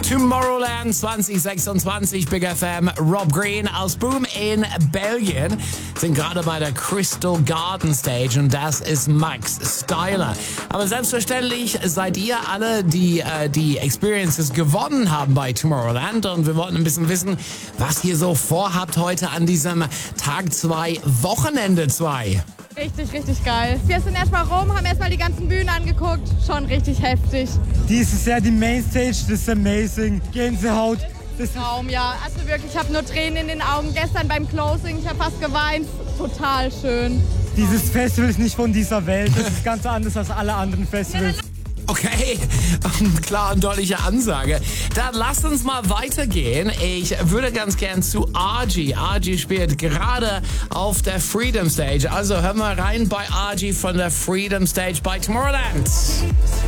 Tomorrowland 2026, Big FM, Rob Green aus Boom in Belgien sind gerade bei der Crystal Garden Stage und das ist Max Styler. Aber selbstverständlich seid ihr alle, die die Experiences gewonnen haben bei Tomorrowland und wir wollten ein bisschen wissen, was ihr so vorhabt heute an diesem Tag 2, Wochenende 2. Richtig, richtig geil. Wir sind erstmal rum, haben erstmal die ganzen Bühnen angeguckt. Schon richtig heftig. Dieses Jahr die Mainstage, das ist amazing. Gänsehaut. Traum, ja. Also wirklich, ich habe nur Tränen in den Augen. Gestern beim Closing, ich habe fast geweint. Total schön. Dieses Festival ist nicht von dieser Welt. Das ist ganz anders als alle anderen Festivals. Okay, klar und deutliche Ansage. Dann lasst uns mal weitergehen. Ich würde ganz gern zu Argy. Argy spielt gerade auf der Freedom Stage. Also hören wir rein bei Argy von der Freedom Stage bei Tomorrowland.